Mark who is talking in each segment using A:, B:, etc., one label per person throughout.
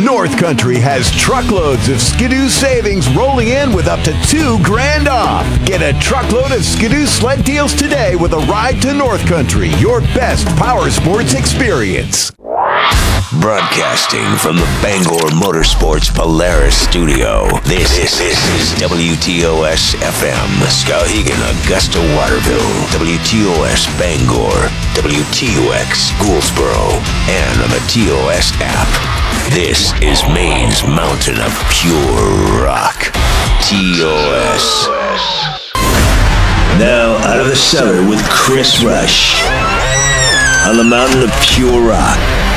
A: North Country has truckloads of Skidoo savings rolling in with up to $2,000 off. Get a truckload of Skidoo sled deals today with a ride to North Country, your best power sports experience.
B: Broadcasting from the Bangor Motorsports Polaris studio, this is WTOS FM, Skowhegan, Augusta, Waterville, WTOS Bangor, WTUX Gouldsboro, and on the TOS app. This is Maine's mountain of pure rock, TOS. Now out of the cellar with Chris Rush, on the mountain of pure rock,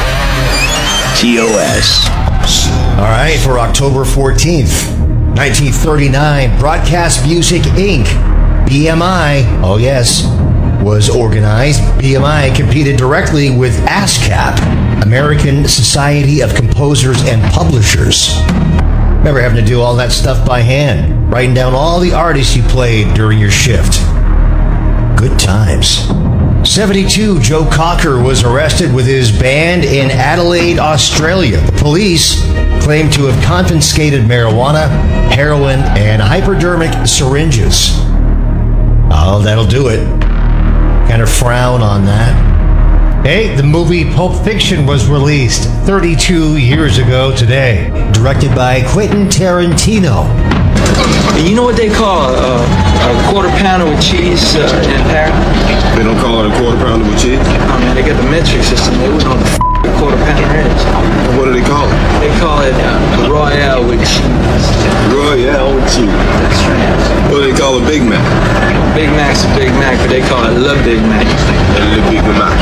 B: TOS.
C: All right, for October 14th, 1939, Broadcast Music Inc., BMI, oh yes, was organized. BMI competed directly with ASCAP, American Society of Composers and Publishers. Remember having to do all that stuff by hand, writing down all the artists you played during your shift. Good times. 72, Joe Cocker was arrested with his band in Adelaide, Australia. The police claimed to have confiscated marijuana, heroin, and hypodermic syringes. Oh, that'll do it. Kind of frown on that. Hey, the movie Pulp Fiction was released 32 years ago today. Directed by Quentin Tarantino.
D: You know what they call a quarter pounder with cheese in Paris?
E: They don't call it a quarter pounder with cheese?
D: Oh man, they got the metric system. They wouldn't know what the a quarter pounder is.
E: What do they call it?
D: They call it Royale with cheese.
E: Royale with cheese.
D: That's right.
E: What do they call a Big Mac?
D: Big Mac's a Big Mac, but they call it Le Big Mac.
E: Le Big Mac.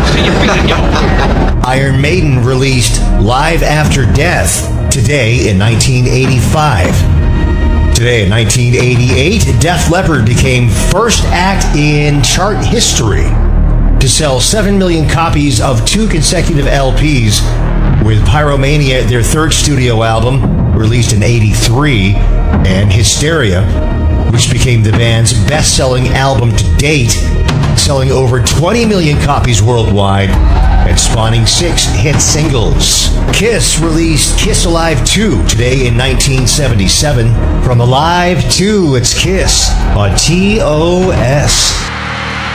C: Iron Maiden released Live After Death today in 1985. Today in 1988, Def Leppard became first act in chart history to sell 7 million copies of 2 consecutive LPs, with Pyromania, their third studio album, released in 83, and Hysteria, which became the band's best-selling album to date, selling over 20 million copies worldwide and spawning 6 hit singles. Kiss released Kiss Alive 2 today in 1977. From Alive 2, it's Kiss on TOS.